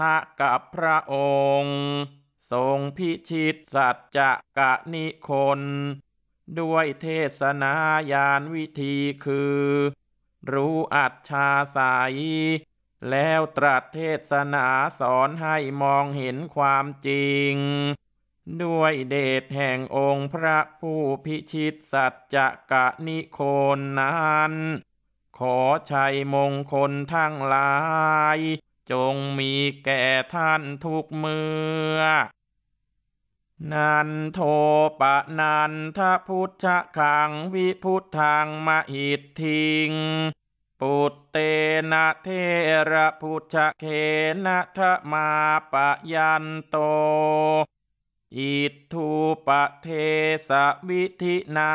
กับพระองค์ทรงพิชิตสัจจะกะนิคนด้วยเทศนาญาณวิธีคือรู้อัจฉาสัยแล้วตรัสเทศนาสอนให้มองเห็นความจริงด้วยเดชแห่งองค์พระผู้พิชิตสัจจะกะนิโคนนั้นขอชัยมงคลทั้งหลายจงมีแก่ท่านทุกเมื่อนันโทปนันทพุทธคังวิพุทธังมหิทธิงปุตเตนะเทระพุทธเขนะทะมาปะยันโตอิทธุปเทสวิธินา